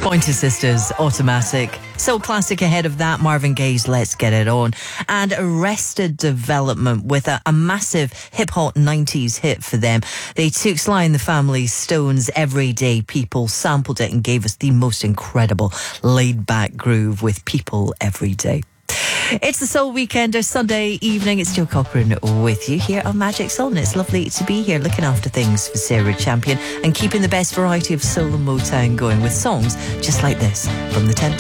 Pointer Sisters, Automatic. Soul classic ahead of that, Marvin Gaye's Let's Get It On. And Arrested Development with a massive hip-hop 90s hit for them. They took Sly and the Family Stone's Everyday People, sampled it and gave us the most incredible laid-back groove with People Every Day. It's the Soul Weekender, Sunday evening. It's Joe Cochran with you here on Magic Soul, and it's lovely to be here looking after things for Sarah Champion and keeping the best variety of soul and Motown going with songs just like this from The Temptations.